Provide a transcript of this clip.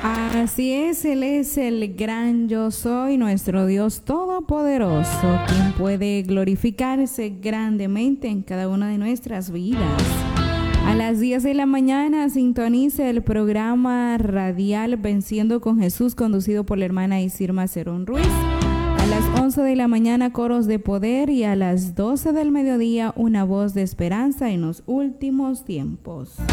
Así es, Él es el gran yo soy, nuestro Dios todopoderoso, quien puede glorificarse grandemente en cada una de nuestras vidas. A las 10 de la mañana sintonice el programa radial Venciendo con Jesús, conducido por la hermana Isirma Cerón Ruiz. A las 11 de la mañana, Coros de Poder, y a las 12 del mediodía, Una Voz de Esperanza en los Últimos Tiempos.